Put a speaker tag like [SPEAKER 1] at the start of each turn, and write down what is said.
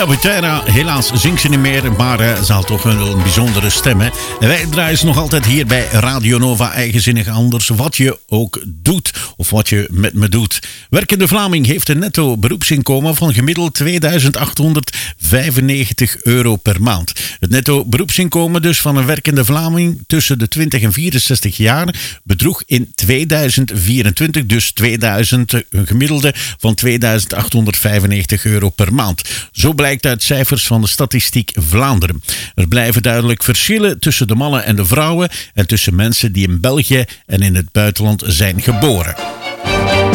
[SPEAKER 1] Rita Butera, helaas zingt ze niet meer, maar ze had toch een bijzondere stem. Hè? En wij draaien ze nog altijd hier bij Radio Nova, eigenzinnig anders. Wat je ook doet, of wat je met me doet. Werkende Vlaming heeft een netto beroepsinkomen van gemiddeld €2.895 per maand. Het netto beroepsinkomen dus van een werkende Vlaming tussen de 20 en 64 jaar bedroeg in 2024 dus een gemiddelde van €2.895 per maand. Zo blijkt uit cijfers van de Statistiek Vlaanderen. Er blijven duidelijk verschillen tussen de mannen en de vrouwen en tussen mensen die in België en in het buitenland zijn geboren.